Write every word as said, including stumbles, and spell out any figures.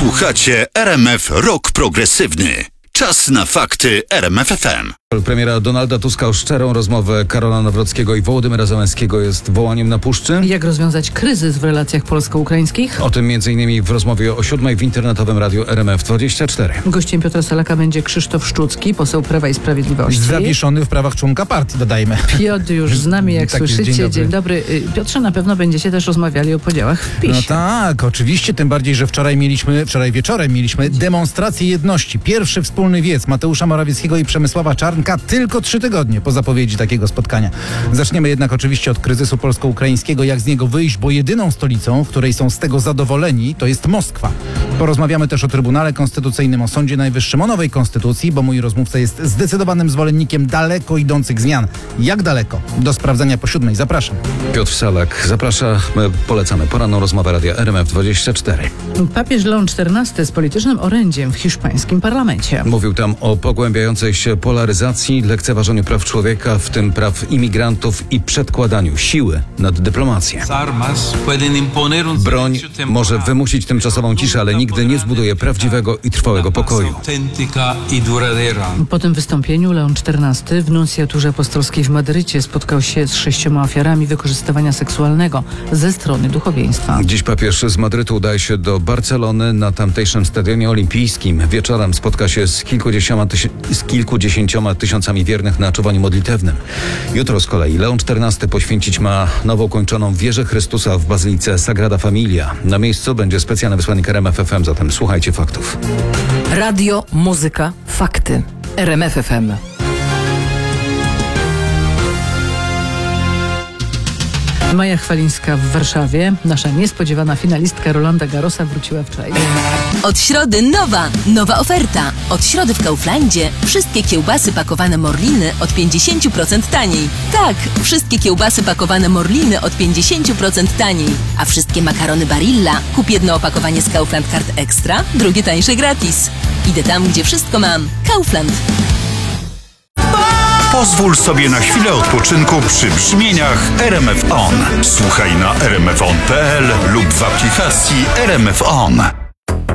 Słuchacie R M F Rock Progresywny. Czas na fakty R M F F M. Premiera Donalda Tuska o szczerą rozmowę Karola Nawrockiego i Wołodymyra Zełenskiego jest wołaniem na puszczy. Jak rozwiązać kryzys w relacjach polsko-ukraińskich? O tym między innymi w rozmowie o siódmej w internetowym radiu R M F dwadzieścia cztery. Gościem Piotra Salaka będzie Krzysztof Szczucki, poseł Prawa i Sprawiedliwości. Zawieszony w prawach członka partii, dodajmy. Piotr już z nami, jak Tak jest, słyszycie. dzień dobry. Dzień dobry. Piotrze, na pewno będziecie też rozmawiali o podziałach w PiSie. No tak, oczywiście, tym bardziej, że wczoraj mieliśmy, wczoraj wieczorem mieliśmy demonstrację jedności. Pierwszy wspólny wiec Mateusza Morawieckiego i Przemysława Czarnka tylko trzy tygodnie po zapowiedzi takiego spotkania. Zaczniemy jednak oczywiście od kryzysu polsko-ukraińskiego, jak z niego wyjść, bo jedyną stolicą, w której są z tego zadowoleni, to jest Moskwa. Porozmawiamy też o Trybunale Konstytucyjnym, o Sądzie Najwyższym, o nowej konstytucji, bo mój rozmówca jest zdecydowanym zwolennikiem daleko idących zmian. Jak daleko? Do sprawdzenia po siódmej. Zapraszam. Piotr Salak zaprasza, polecamy poranną rozmowę radia R M F dwadzieścia cztery. Papież Leon czternasty z politycznym orędziem w hiszpańskim parlamencie. Mówił tam o pogłębiającej się polaryzacji, lekceważeniu praw człowieka, w tym praw imigrantów i przedkładaniu siły nad dyplomację. Broń może wymusić tymczasową ciszę, ale nigdy nie zbuduje prawdziwego i trwałego pokoju. Po tym wystąpieniu Leon czternasty w nuncjaturze apostolskiej w Madrycie spotkał się z sześcioma ofiarami wykorzystywania seksualnego ze strony duchowieństwa. Dziś papież z Madrytu udaje się do Barcelony. Na tamtejszym stadionie olimpijskim wieczorem spotka się z kilkudziesięcioma, tysi- z kilkudziesięcioma tysiącami wiernych na czuwaniu modlitewnym. Jutro z kolei Leon czternasty poświęcić ma nowo ukończoną wieżę Chrystusa w Bazylice Sagrada Familia. Na miejscu będzie specjalny wysłannik R M F F M, zatem słuchajcie faktów. Radio, muzyka, fakty. R M F F M. Maja Chwalińska w Warszawie. Nasza niespodziewana finalistka Rolanda Garrosa wróciła wczoraj. Od środy nowa, nowa oferta. Od środy w Kauflandzie wszystkie kiełbasy pakowane Morliny od pięćdziesiąt procent taniej. Tak, wszystkie kiełbasy pakowane Morliny od pięćdziesiąt procent taniej. A wszystkie makarony Barilla, kup jedno opakowanie z Kaufland Card Extra, drugie tańsze gratis. Idę tam, gdzie wszystko mam. Kaufland. Pozwól sobie na chwilę odpoczynku przy brzmieniach R M F On. Słuchaj na r m f on kropka p l lub w aplikacji R M F On.